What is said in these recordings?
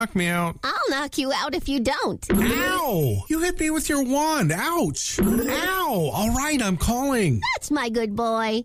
Knock me out. I'll knock you out if you don't. Ow! You hit me with your wand. Ouch! Ow! All right, I'm calling. That's my good boy.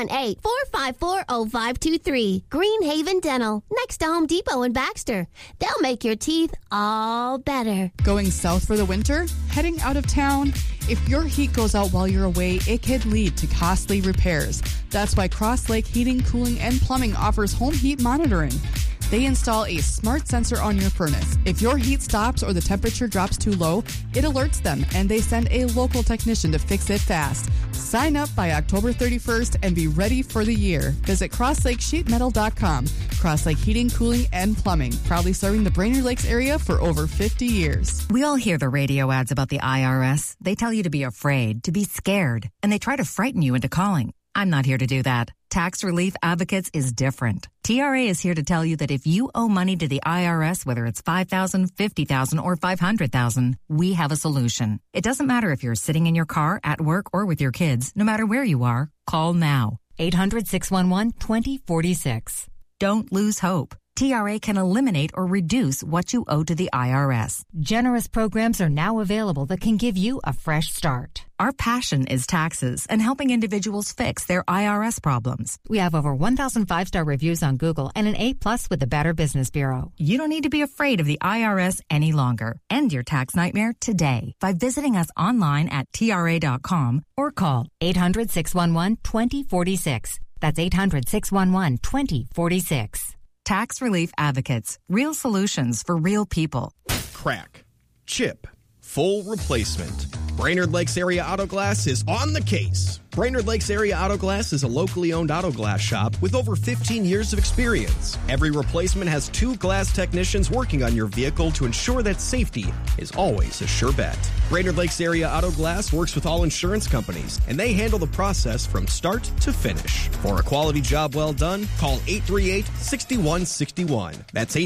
218-454-0523. Greenhaven Dental. Next to Home Depot in Baxter. They'll make your teeth all better. Going south for the winter? Heading out of town? If your heat goes out while you're away, it can lead to costly repairs. That's why Cross Lake Heating, Cooling, and Plumbing offers home heat monitoring. They install a smart sensor on your furnace. If your heat stops or the temperature drops too low, it alerts them, and they send a local technician to fix it fast. Sign up by October 31st and be ready for the year. Visit crosslakesheetmetal.com. Cross Lake Heating, Cooling, and Plumbing, proudly serving the Brainerd Lakes area for over 50 years. We all hear the radio ads about the IRS. They tell you to be afraid, to be scared, and they try to frighten you into calling. I'm not here to do that. Tax Relief Advocates is different. TRA is here to tell you that if you owe money to the IRS, whether it's $5,000, $50,000, or $500,000, we have a solution. It doesn't matter if you're sitting in your car, at work, or with your kids. No matter where you are, call now. 800-611-2046. Don't lose hope. TRA can eliminate or reduce what you owe to the IRS. Generous programs are now available that can give you a fresh start. Our passion is taxes and helping individuals fix their IRS problems. We have over 1,000 5-star reviews on Google and an A+ with the Better Business Bureau. You don't need to be afraid of the IRS any longer. End your tax nightmare today by visiting us online at TRA.com or call 800-611-2046. That's 800-611-2046. Tax Relief Advocates. Real solutions for real people. Crack. Chip. Full replacement. Brainerd Lakes Area Auto Glass is on the case. Brainerd Lakes Area Auto Glass is a locally owned auto glass shop with over 15 years of experience. Every replacement has 2 glass technicians working on your vehicle to ensure that safety is always a sure bet. Brainerd Lakes Area Auto Glass works with all insurance companies, and they handle the process from start to finish. For a quality job well done, call 838-6161. That's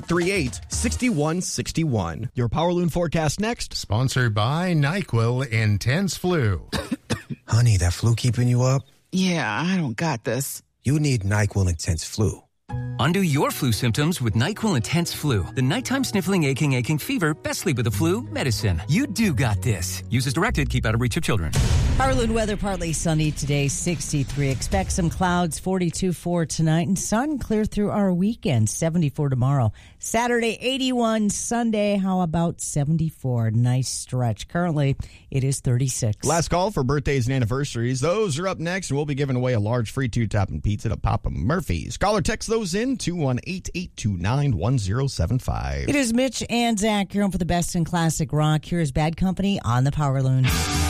838-6161. Your Power Loon forecast next. Sponsored by NyQuil Intense Flu. Honey, that flu keeping you up? Yeah, I don't got this. You need NyQuil Intense Flu. Undo your flu symptoms with NyQuil Intense Flu. The nighttime sniffling, aching fever, best sleep with the flu medicine. You do got this. Use as directed. Keep out of reach of children. Harlan weather, partly sunny today, 63. Expect some clouds, 42 for tonight, and sun clear through our weekend, 74 tomorrow. Saturday, 81. Sunday, how about 74? Nice stretch. Currently, it is 36. Last call for birthdays and anniversaries. Those are up next, and we'll be giving away a large free 2-topping pizza to Papa Murphy's. Call or text those in 218-829-1075. It is Mitch and Zach here on for the best in classic rock. Here is Bad Company on the Power Loon.